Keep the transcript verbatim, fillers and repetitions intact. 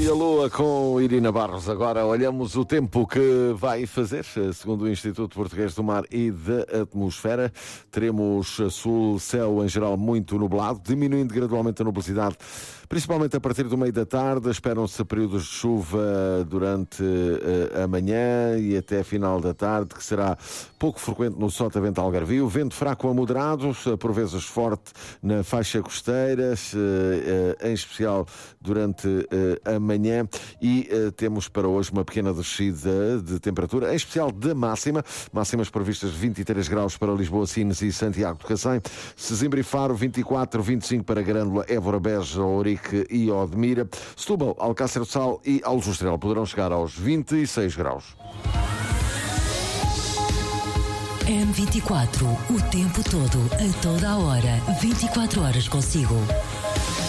e a Lua com Irina Barros. Agora olhamos o tempo que vai fazer, segundo o Instituto Português do Mar e da Atmosfera. Teremos sul, céu em geral muito nublado, diminuindo gradualmente a nubosidade, principalmente a partir do meio da tarde. Esperam-se períodos de chuva durante a manhã e até final da tarde, que será pouco frequente no sotavento algarvio. Vento fraco a moderado, por vezes forte na faixa costeira, em especial durante a manhã, e temos para hoje uma pequena descida de temperatura, em especial da máxima, máximas previstas de vinte e três graus para Lisboa, Sines e Santiago de Cacém, Sesimbra e Faro, vinte e quatro, vinte e cinco para Grândola, Évora, Beja, Ourique e Odmira, Setúbal, Alcácer do Sal e Aljustrel poderão chegar aos vinte e seis graus. M vinte e quatro, o tempo todo, a toda a hora, vinte e quatro horas consigo.